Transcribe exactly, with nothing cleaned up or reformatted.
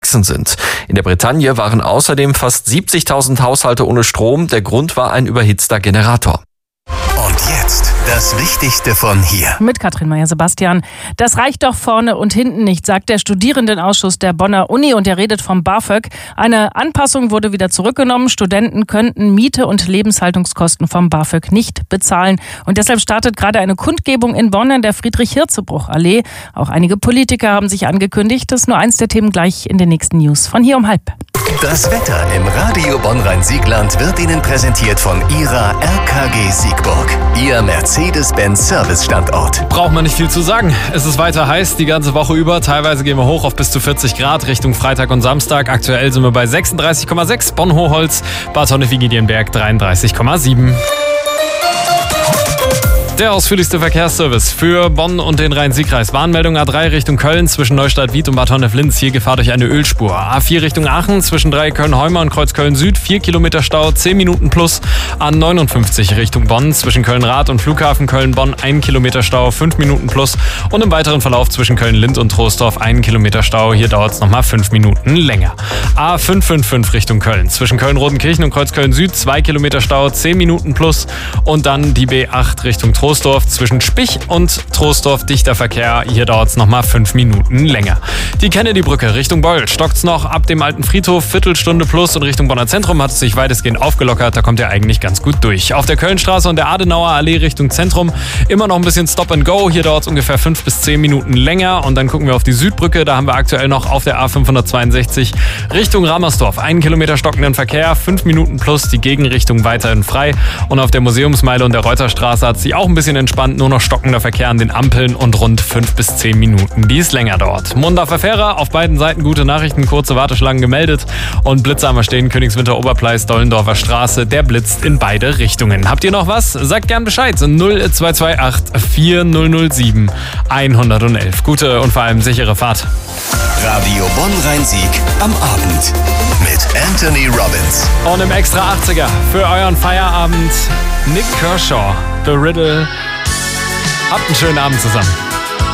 gewachsen sind. In der Bretagne waren außerdem fast siebzigtausend Haushalte ohne Strom. Der Grund war ein überhitzter Generator. Und jetzt das Wichtigste von hier. Mit Katrin Meyer-Sebastian. Das reicht doch vorne und hinten nicht, sagt der Studierendenausschuss der Bonner Uni und er redet vom BAföG. Eine Anpassung wurde wieder zurückgenommen. Studenten könnten Miete und Lebenshaltungskosten vom BAföG nicht bezahlen. Und deshalb startet gerade eine Kundgebung in Bonn in der Friedrich-Hirzebruch-Allee. Auch einige Politiker haben sich angekündigt. Das ist nur eins der Themen gleich in den nächsten News. Von hier um halb. Das Wetter im Radio Bonn-Rhein-Siegland wird Ihnen präsentiert von Ihrer R K G Siegburg. Ihr Mercedes-Benz-Service-Standort. Braucht man nicht viel zu sagen. Es ist weiter heiß die ganze Woche über. Teilweise gehen wir hoch auf bis zu vierzig Grad Richtung Freitag und Samstag. Aktuell sind wir bei sechsunddreißig Komma sechs. Bonn-Hochholz, Bad Honnefing-Giedienberg dreiunddreißig Komma sieben. Der ausführlichste Verkehrsservice für Bonn und den Rhein-Sieg-Kreis. Warnmeldung A drei Richtung Köln zwischen Neustadt-Wied und Bad Honnef-Linz. Hier Gefahr durch eine Ölspur. A vier Richtung Aachen zwischen Dreiecköln-Heumer und Kreuzköln-Süd. vier Kilometer Stau, zehn Minuten plus. A neunundfünfzig Richtung Bonn zwischen Köln-Rath und Flughafen Köln-Bonn. ein Kilometer Stau, fünf Minuten plus. Und im weiteren Verlauf zwischen Köln-Lind und Troisdorf ein Kilometer Stau. Hier dauert es nochmal fünf Minuten länger. A fünf fünf fünf Richtung Köln zwischen Köln-Rodenkirchen und Kreuzköln-Süd. zwei Kilometer Stau, zehn Minuten plus. Und dann die B acht Richtung Troisdorf zwischen Spich und Troisdorf, dichter Verkehr. Hier dauert es nochmal fünf Minuten länger. Die Kennedy-Brücke Richtung Beul stockt's noch ab dem alten Friedhof, Viertelstunde plus, und Richtung Bonner Zentrum hat es sich weitestgehend aufgelockert. Da kommt ihr eigentlich ganz gut durch. Auf der Kölnstraße und der Adenauer Allee Richtung Zentrum immer noch ein bisschen Stop and Go. Hier dauert es ungefähr fünf bis zehn Minuten länger. Und dann gucken wir auf die Südbrücke. Da haben wir aktuell noch auf der A fünfhundertzweiundsechzig Richtung Ramersdorf einen Kilometer stockenden Verkehr, fünf Minuten plus, die Gegenrichtung weiterhin frei. Und auf der Museumsmeile und der Reuterstraße hat sich auch ein bisschen entspannt. Nur noch stockender Verkehr an den Ampeln und rund fünf bis zehn Minuten, die es länger dauert. Mundorfer Fähre, auf beiden Seiten gute Nachrichten, kurze Warteschlangen gemeldet. Und Blitzer am Stehen, Königswinter Oberpleis, Dollendorfer Straße, der blitzt in beide Richtungen. Habt ihr noch was? Sagt gern Bescheid. null zwei zwei acht vier null null sieben eins eins eins. Gute und vor allem sichere Fahrt. Radio Bonn-Rhein-Sieg am Abend mit Anthony Robbins. Und im Extra achtziger für euren Feierabend Nick Kershaw, The Riddle. Habt einen schönen Abend zusammen.